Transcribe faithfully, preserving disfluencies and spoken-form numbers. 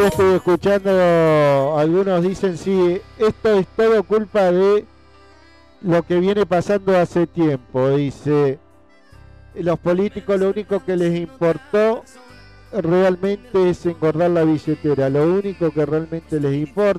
Estoy escuchando, algunos dicen, sí, esto es todo culpa de lo que viene pasando hace tiempo. Dice, los políticos lo único que les importó realmente es engordar la billetera, lo único que realmente les importa